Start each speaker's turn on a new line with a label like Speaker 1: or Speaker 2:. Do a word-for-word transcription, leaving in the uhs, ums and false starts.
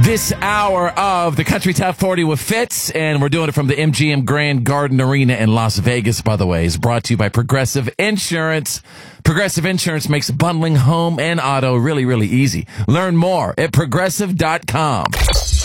Speaker 1: This hour of the Country Top forty with Fitz, and we're doing it from the M G M Grand Garden Arena in Las Vegas, by the way, is brought to you by Progressive Insurance. Progressive Insurance makes bundling home and auto really, really easy. Learn more at progressive dot com.